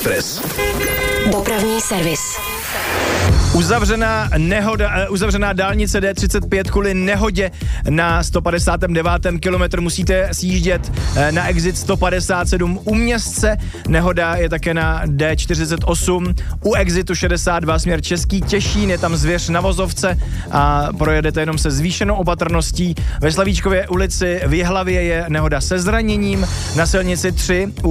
Express. Dopravní servis. Uzavřená dálnice D35 kvůli nehodě na 159. kilometru. Musíte sjíždět na exit 157 u Městce. Nehoda je také na D48. U exitu 62 směr Český Těšín, je tam zvěř na vozovce a projedete jenom se zvýšenou opatrností. Ve Slavíčkově ulici v Jihlavě je nehoda se zraněním. Na silnici 3 u